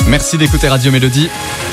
Merci d'écouter Radio Mélodie.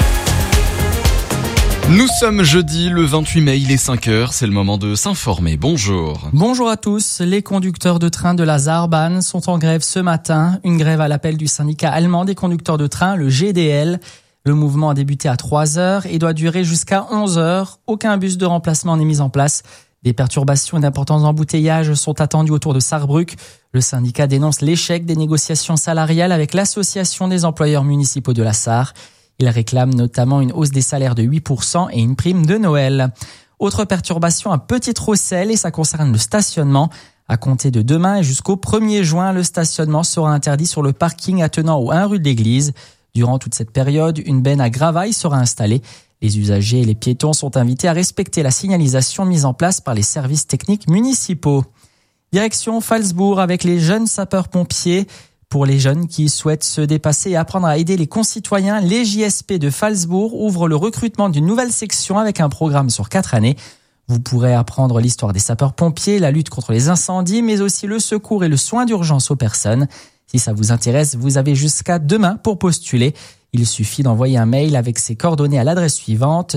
Nous sommes jeudi, le 28 mai, il est 5h, c'est le moment de s'informer. Bonjour. Bonjour à tous. Les conducteurs de train de la Saarbahn sont en grève ce matin. Une grève à l'appel du syndicat allemand des conducteurs de train, le GDL. Le mouvement a débuté à 3h et doit durer jusqu'à 11h. Aucun bus de remplacement n'est mis en place. Des perturbations et d'importants embouteillages sont attendus autour de Sarrebruck. Le syndicat dénonce l'échec des négociations salariales avec l'association des employeurs municipaux de la Sarre. Il réclame notamment une hausse des salaires de 8% et une prime de Noël. Autre perturbation à Petite-Rosselle et ça concerne le stationnement. À compter de demain et jusqu'au 1er juin, le stationnement sera interdit sur le parking attenant au 1 rue de l'Église. Durant toute cette période, une benne à gravaille sera installée. Les usagers et les piétons sont invités à respecter la signalisation mise en place par les services techniques municipaux. Direction Phalsbourg avec les jeunes sapeurs-pompiers. Pour les jeunes qui souhaitent se dépasser et apprendre à aider les concitoyens, les JSP de Phalsbourg ouvrent le recrutement d'une nouvelle section avec un programme sur 4 années. Vous pourrez apprendre l'histoire des sapeurs-pompiers, la lutte contre les incendies, mais aussi le secours et le soin d'urgence aux personnes. Si ça vous intéresse, vous avez jusqu'à demain pour postuler. Il suffit d'envoyer un mail avec ses coordonnées à l'adresse suivante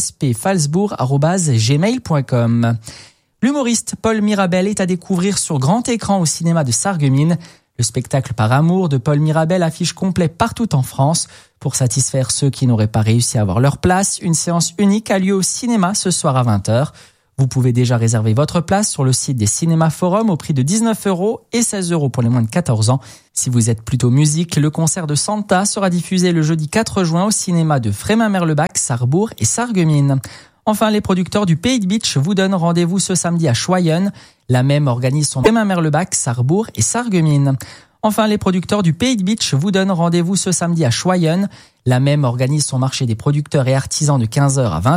jspphalsbourg@gmail.com. L'humoriste Paul Mirabel est à découvrir sur grand écran au cinéma de Sarreguemines. Le spectacle Par amour de Paul Mirabel affiche complet partout en France. Pour satisfaire ceux qui n'auraient pas réussi à avoir leur place, une séance unique a lieu au cinéma ce soir à 20h. Vous pouvez déjà réserver votre place sur le site des Cinéma Forum au prix de 19€ et 16€ pour les moins de 14 ans. Si vous êtes plutôt musique, le concert de Santa sera diffusé le jeudi 4 juin au cinéma de Frémin-Merlebach, Sarrebourg et Sarreguemines. Enfin, les producteurs du Pays de Beach vous donnent rendez-vous ce samedi à Schweyen. La même organise son Frémin-Merlebach, Sarrebourg et Sarreguemines. Enfin, les producteurs du Pays de Beach vous donnent rendez-vous ce samedi à Schweyen. La même organise son marché des producteurs et artisans de 15h à 20h.